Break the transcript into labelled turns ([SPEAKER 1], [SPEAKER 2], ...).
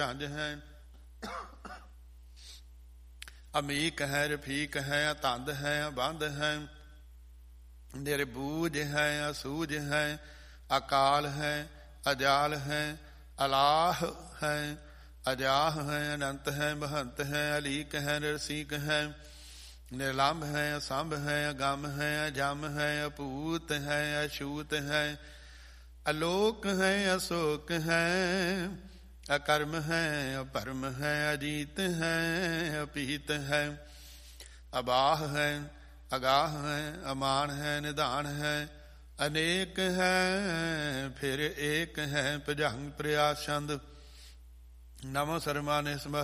[SPEAKER 1] ਝੰਜ ਹੈ। ਅਮੀਕ ਹੈ, ਰਫੀਕ ਹੈ, ਅਤੰਦ ਹੈ, ਅਬੰਧ ਹੈ, ਨਿਰਬੂਝ ਹੈ, ਅਸੂਝ ਹੈ, ਅਕਾਲ ਹੈ, ਅਜਾਲ ਹੈ, ਅਲਾਹ ਹੈ, ਅਜਾਹ ਹੈ, ਅਨੰਤ ਹੈ, ਮਹੰਤ ਹੈ, ਅਲੀਕ ਹੈ, ਨਿਰਸੀਕ ਹੈ, ਨਿਰਲੰਭ ਹੈ, ਅਸੰਭ ਹੈ, ਅਗੰਮ ਹੈ, ਅਜਮ ਹੈ, ਅਭੂਤ ਹੈ, ਅਛੂਤ ਹੈ, ਅਲੋਕ ਹੈ, ਅਸੋਕ ਹੈ, ਅਕਰਮ ਹੈ, ਅਪਰਮ ਹੈ, ਅਜੀਤ ਹੈ, ਅਪੀਤ ਹੈ, ਅਬਾਹ ਹੈ, ਅਗਾਹ ਹੈ, ਅਮਾਨ ਹੈ, ਨਿਧਾਨ ਹੈ, ਅਨੇਕ ਹੈ, ਫਿਰ ਏਕ ਹੈ, ਭੁਜੰਗ ਪ੍ਰਿਆਸੰਦ। ਨਮੋ ਸਰਮਾਨੇ ਸਮਾ